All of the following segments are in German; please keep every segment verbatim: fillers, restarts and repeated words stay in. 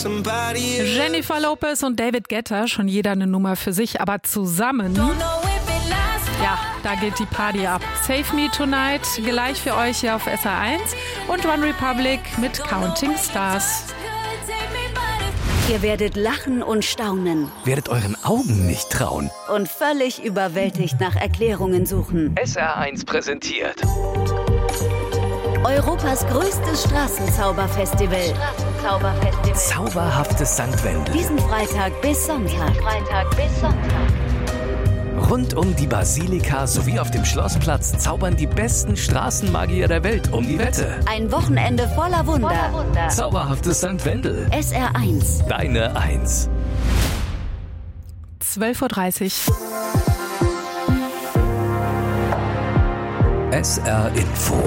Jennifer Lopez und David Guetta, schon jeder eine Nummer für sich, aber zusammen, ja, da geht die Party ab. Save Me Tonight, gleich für euch hier auf S R eins und One Republic mit Counting Stars. Ihr werdet lachen und staunen. Werdet euren Augen nicht trauen. Und völlig überwältigt nach Erklärungen suchen. S R eins präsentiert Europas größtes Straßenzauberfestival. Straßenzauberfestival. Zauberhaftes Sankt Wendel. Diesen Freitag bis Sonntag. Freitag bis Sonntag. Rund um die Basilika sowie auf dem Schlossplatz zaubern die besten Straßenmagier der Welt um die Wette. Ein Wochenende voller Wunder. Voller Wunder. Zauberhaftes Sankt Wendel. S R eins. Deine Eins. zwölf Uhr dreißig. S R Info.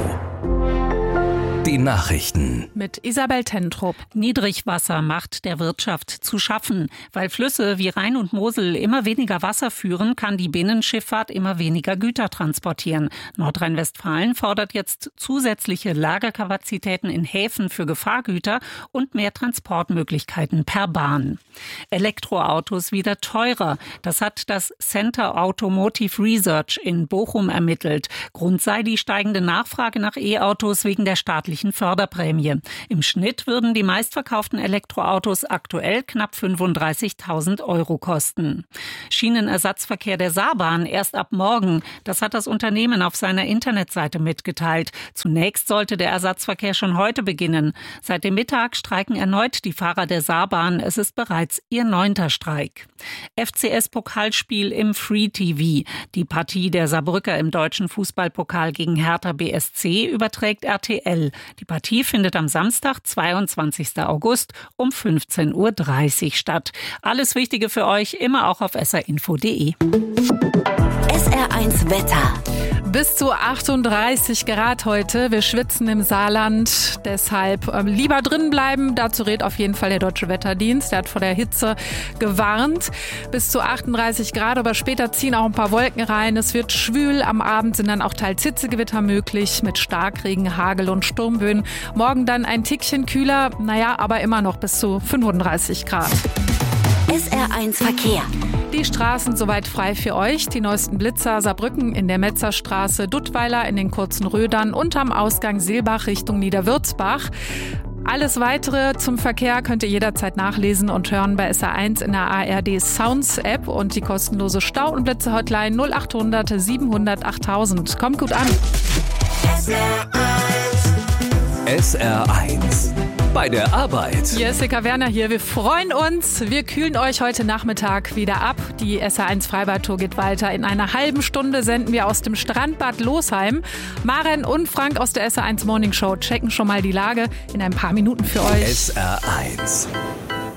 Die Nachrichten. Mit Isabel Tentrup. Niedrigwasser macht der Wirtschaft zu schaffen. Weil Flüsse wie Rhein und Mosel immer weniger Wasser führen, kann die Binnenschifffahrt immer weniger Güter transportieren. Nordrhein-Westfalen fordert jetzt zusätzliche Lagerkapazitäten in Häfen für Gefahrgüter und mehr Transportmöglichkeiten per Bahn. Elektroautos wieder teurer. Das hat das Center Automotive Research in Bochum ermittelt. Grund sei die steigende Nachfrage nach E-Autos wegen der staatlichen Förderprämie. Im Schnitt würden die meistverkauften Elektroautos aktuell knapp fünfunddreißigtausend Euro kosten. Schienenersatzverkehr der Saarbahn erst ab morgen. Das hat das Unternehmen auf seiner Internetseite mitgeteilt. Zunächst sollte der Ersatzverkehr schon heute beginnen. Seit dem Mittag streiken erneut die Fahrer der Saarbahn. Es ist bereits ihr neunter Streik. F C S-Pokalspiel im Free-T V. Die Partie der Saarbrücker im deutschen Fußballpokal gegen Hertha B S C überträgt R T L. Die Partie findet am Samstag, zweiundzwanzigsten August um fünfzehn Uhr dreißig statt. Alles Wichtige für euch immer auch auf s r info punkt d e. S R eins Wetter. Bis zu achtunddreißig Grad heute. Wir schwitzen im Saarland. Deshalb ähm, lieber drin bleiben. Dazu rät auf jeden Fall der Deutsche Wetterdienst. Der hat vor der Hitze gewarnt. Bis zu achtunddreißig Grad, aber später ziehen auch ein paar Wolken rein. Es wird schwül. Am Abend sind dann auch teils Hitzegewitter möglich mit Starkregen, Hagel und Sturmböen. Morgen dann ein Tickchen kühler. Naja, aber immer noch bis zu fünfunddreißig Grad. S R eins Verkehr. Die Straßen soweit frei für euch. Die neuesten Blitzer: Saarbrücken in der Metzerstraße, Duttweiler in den kurzen Rödern und am Ausgang Seelbach Richtung Niederwürzbach. Alles Weitere zum Verkehr könnt ihr jederzeit nachlesen und hören bei S R eins in der A R D Sounds App und die kostenlose Stau- und Blitze-Hotline null achthundert siebenhundert achttausend. Kommt gut an. S R eins. S R eins. Bei der Arbeit. Jessica Werner hier. Wir freuen uns. Wir kühlen euch heute Nachmittag wieder ab. Die S R eins Freibad-Tour geht weiter. In einer halben Stunde senden wir aus dem Strandbad Losheim. Maren und Frank aus der S R eins Morning Show checken schon mal die Lage in ein paar Minuten für euch. S R eins.